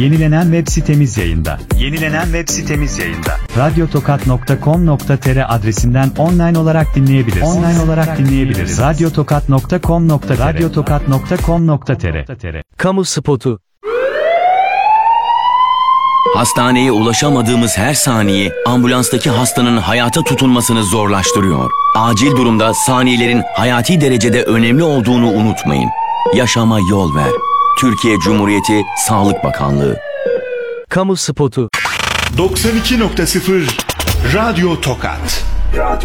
Yenilenen web sitemiz yayında. Radyotokat.com.tr adresinden online olarak dinleyebiliriz. Radyotokat.com.tr. Kamu spotu. Hastaneye ulaşamadığımız her saniye ambulanstaki hastanın hayata tutunmasını zorlaştırıyor. Acil durumda saniyelerin hayati derecede önemli olduğunu unutmayın. Yaşama yol ver. Türkiye Cumhuriyeti Sağlık Bakanlığı. Kamu spotu. 92.0 Radyo Tokat.